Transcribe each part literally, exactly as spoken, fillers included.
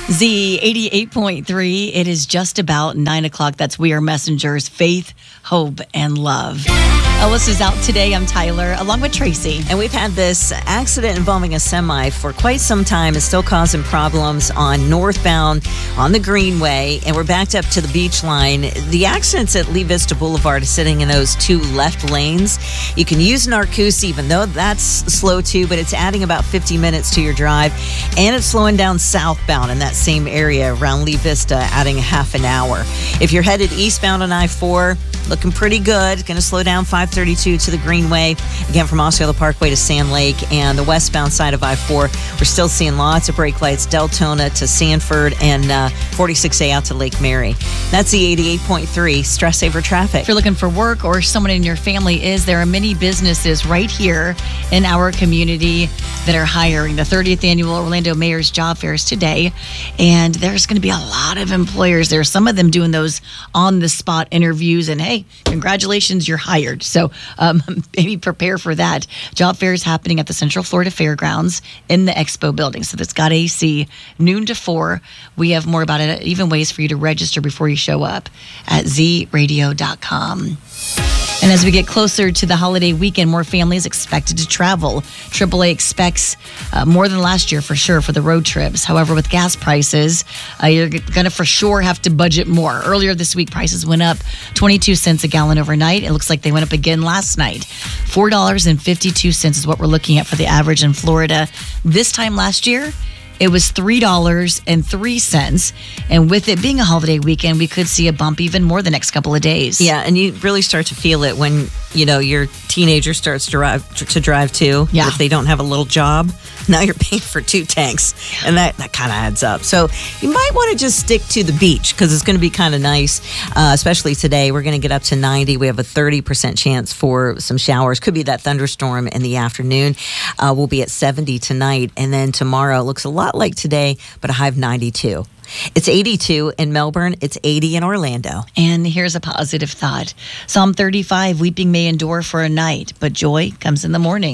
Z eighty-eight point three. It is just about nine o'clock. That's We Are Messengers, Faith, Hope, and Love. Ellis is out today. I'm Tyler, along with Tracy. And we've had this accident involving a semi for quite some time. It's still causing problems on northbound on the Greenway, and we're backed up to the beach line. The accident's at Lee Vista Boulevard is sitting in those two left lanes. You can use Narcoossee, even though that's slow too, but it's adding about fifty minutes to your drive, and it's slowing down southbound in that same area around Lee Vista, adding a half an hour. If you're headed eastbound on I four, looking pretty good. Going to slow down five thirty-two to the Greenway. Again, from Osceola Parkway to Sand Lake, and the westbound side of I four, we're still seeing lots of brake lights, Deltona to Sanford, and uh, forty-six A out to Lake Mary. That's the eighty-eight point three Stress Saver Traffic. If you're looking for work or someone in your family is, there are many businesses right here in our community that are hiring. The thirtieth Annual Orlando Mayor's Job Fair is today, and there's going to be a lot of employers there. Some of them doing those on-the-spot interviews, and hey, congratulations, you're hired. So um, maybe prepare for that. Job fair is happening at the Central Florida Fairgrounds in the Expo building. So that's got A C, noon to four. We have more about it, even ways for you to register before you show up at z radio dot com. And as we get closer to the holiday weekend, more families expected to travel. triple A expects uh, more than last year for sure for the road trips. However, with gas prices, uh, you're going to for sure have to budget more. Earlier this week, prices went up twenty-two cents a gallon overnight. It looks like they went up again last night. four dollars and fifty-two cents is what we're looking at for the average in Florida. This time last year, it was three dollars and three cents. And with it being a holiday weekend, we could see a bump even more the next couple of days. Yeah, and you really start to feel it when, you know, your teenager starts to drive, to drive too. Yeah. If they don't have a little job, now you're paying for two tanks. And that, that kind of adds up. So you might want to just stick to the beach because it's going to be kind of nice, uh, especially today. We're going to get up to ninety. We have a thirty percent chance for some showers. Could be that thunderstorm in the afternoon. Uh, we'll be at seventy tonight. And then tomorrow it looks a lot like today, but a high of ninety-two. It's eighty-two in Melbourne. It's eighty in Orlando. And here's a positive thought. Psalm thirty-five, weeping may endure for a night, but joy comes in the morning.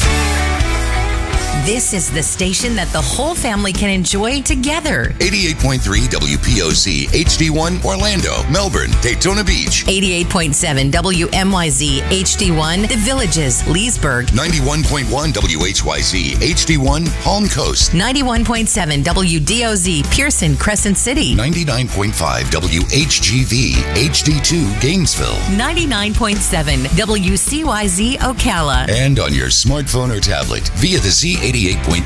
This is the station that the whole family can enjoy together. eighty-eight point three W P O Z H D one Orlando, Melbourne, Daytona Beach. eighty-eight point seven W M Y Z H D one The Villages, Leesburg. ninety-one point one W H Y Z H D one Palm Coast. ninety-one point seven W D O Z Pearson, Crescent City. ninety-nine point five W H G V H D two Gainesville. ninety-nine point seven W C Y Z Ocala. And on your smartphone or tablet via the Z eighty-eight point